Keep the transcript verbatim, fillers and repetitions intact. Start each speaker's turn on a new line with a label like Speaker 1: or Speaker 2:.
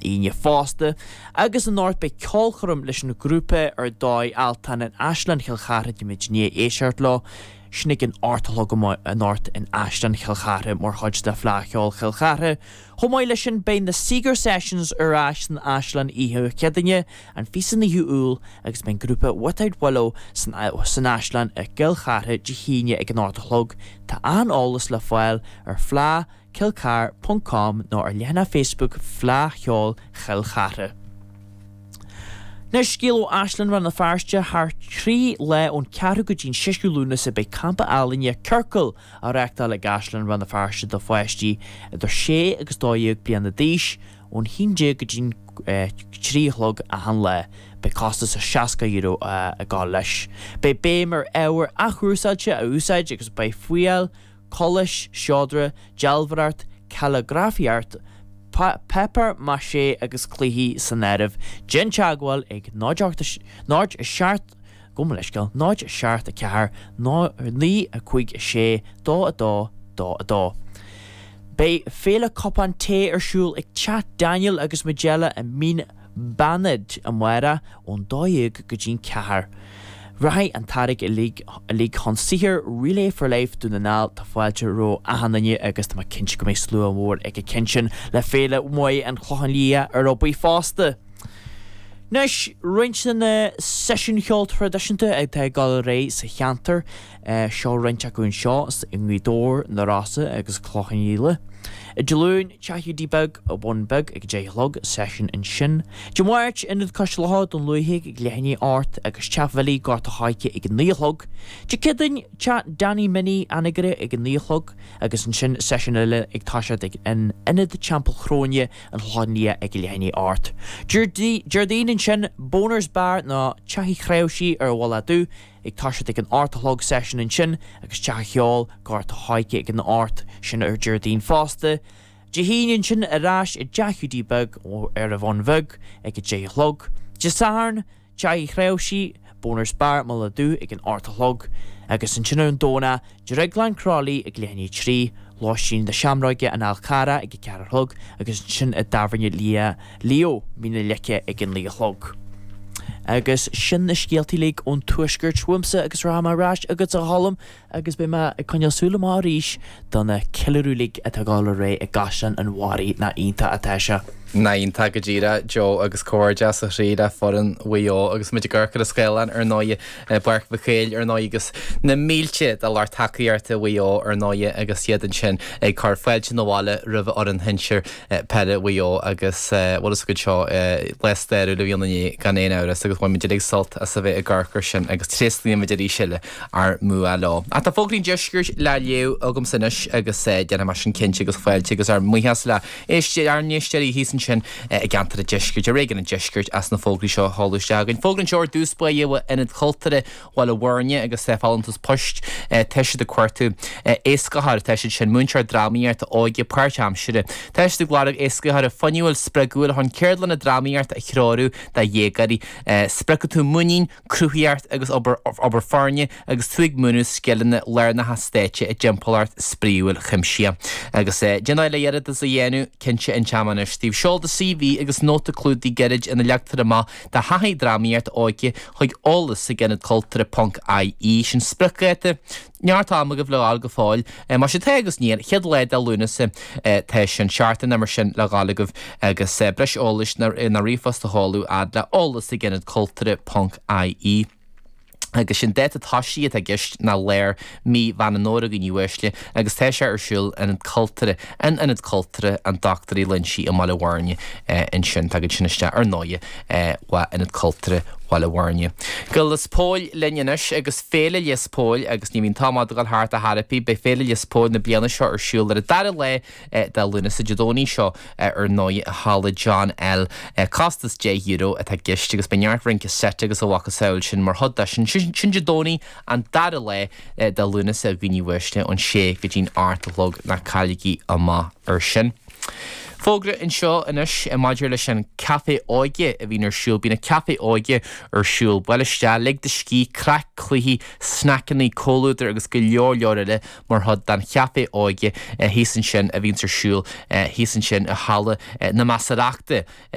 Speaker 1: aine fásta, agus an náirt be ceolchorm leis na grúpa ar dói altan an Ashland Chilchara de mid ní éisiart lá, snig an artalog an náirt in Ashland Chilchara mar chuid de flacheol Chilchara. Chomáid leis an bein na Seeger Sessions ar as an Ashland ihe cedanne an fisan na hiúil agus ben grúpa Without Willow san, san Ashland a Gilchara de híine ag an artalog tá an álas le fáil ar flá kilcar dot com nó ar leanna Facebook flacheol Chilchara. Na scíl ó Ashland ran na farste haar trí le ón cearú go dín siisciú lúna sa be campa alinne Kirkle a reachta le Ashland ran na farste do foiistí idir sé agus dóíag blian na díis ón híndé go dín tríchlog a han le be costas a seasca euro a gá leis. Be bémar éhar a chuúsáilte a úsáid agus be fuial, colis, seodra, jalvarart, caligraphiart, pepper maché agus clíhí san nerv gin teagháil ag náid a seart gom leiscail náid a seart a ceathar ní a chuig a sé dó a dó dó a dó. Bei féle copan té arsúil ag chat Daniel agus Magella a mín banad a muire ón dóíag go dín ceathar. Rai an tarig a lig a lig hon sihir relay for life dún na nál tá fáilte ro a hananne agus tá cinse go méid slú amór ag a cincin le féle mói an chlochan lia ar obaí fásta. Nes rinse na session cheol tradiisianta ag tá gal ré sa cheantar seo rinse goin seo in ghuidór na rasa agus chlochan íle. I Jaloon, Chahu Debug, a one bug, a J-log, session in Shin. Jamarch, in the Kashlaha, Don Luhig, Glehni Art, a Chavali, got a hike, a Neolog. Jakidin, Chat Danny Mini, Anagre, a Neolog, a Shin session, a Tasha, and Enid the Champel Chronia, and Honia, a Glehni Art. Jardine in Shin, Boners Bar, na Chahi Kraushi, or Walladu. Ag tasha ag an artalog session in sin agus teachiol gart haike ag an art sin ar Jardine fásta. Jehín sin a ráis i Jahu Debug ó ar a von vug ag a J-log. Jasarn, Jai Chraushi, Boners Bar Maladú ag an artalog agus in sin an dóna Jereglan Crawley ag Lenny Tree Loshin the Shamroige an Alcara ag a Cararlog agus sin a Davarne Lia Leo mina leke ag an Leolog. Agus sin na scialtaí lig ón tuaisgur twimsa agus rama ráis agus a hallam agus be ma a coinneal súla má ríis donna cileú lig a tagála ré a gasan an warí na ínta a teise.
Speaker 2: Nain tag a gira Joe agus cóirde sa réide foran bhuió agus muidir gurcha a scéilean ar náide barc bachéil ar náide agus na mílte a lár takeíarta bhuió ar náide agus siad an sin ag car fáilte na bháile ribh ar an hinseir peile bhuió agus bhil is go seo leisteir le bhíonna gan éon áras agus bhain muidir ag salt a sa bheith a gurchar sin agus tríslíon muidir í siile ar mua lá. A tá fógraín deisgur le léú agam sanis agus deanna mar sin cinse agus fáilte agus ar muhas le éiste ar níosteirí hí sin a gantar a deisgurt a régan a deisgurt as na fógraí seo háúisteagain. Fógrann seoir dúspa dhéha inad chultare bhil a bhharne agus Stephalantas poist teise de cuartú éascahar teise sin múnseir drámaíart a áige páirteamsire. Teise de gláireg éascahar a faniúil spregúil hon ceirlan a drámaíart a chráú da dhégarí sprecatú muín cruúhiart agus obair farne agus tuig múnú sceilena learna hastéite a Jimpolart spríúil chimsia. Agus déanaid le dhéad is a dhéanú cinse in teamanir Steve Shaw the C V agus nóta clúdaí gerid ina leachtar má de haí drámaíart áige chuig álas sa gennad cultúra punk I E sin spricéite neartá go bh leáil go fáil mar sé tegus níor chead leid a lúnasa teis sin seaarta na mar sin le gáilagah agus breis álas na rífas a háú ad le álas sa gennad cultúra punk I E. Agus sin déit a táisiad a gist na léir mí bhana nóra go níhuiisle agus teise arsúil in an cultúra in inad cultúra an doctorí linsí a mála bhharne in sin tagad siniste ar náide wa inad cultúra wala bhharne. Gil is póil linneis agus féle les póil agus ní mín támád gal háart a harapí be féle les póil na bliana seo arsúil ar a dar le de luna sa jadóní seo ar náide a hála John L. Costas J euro a tá gist agus beneart rinca set agus a bhacha saoil sin mar hod sin sin jadóní an dar le de luna sa gníhuiiste an sé go dín artalog na cailigi a má ar sin. Fógra in seo inis i maidir leis an café áige a bhín ar siúil bína café áige ar siúil builiste le de cí crack chluí snackannaí cóúidir agus go leor leorile mar thud dan café áige hísan sin a bhín ar siúil hísan sin a hála na masarachta